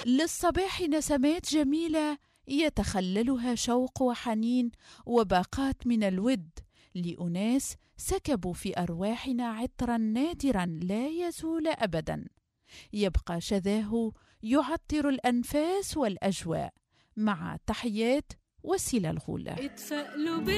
للصباح نسمات جميلة يتخللها شوق وحنين وباقات من الود لأناس سكبوا في أرواحنا عطرا نادرا لا يزول أبدا، يبقى شذاه يعطر الأنفاس والأجواء. مع تحيات وسيلة الغولة.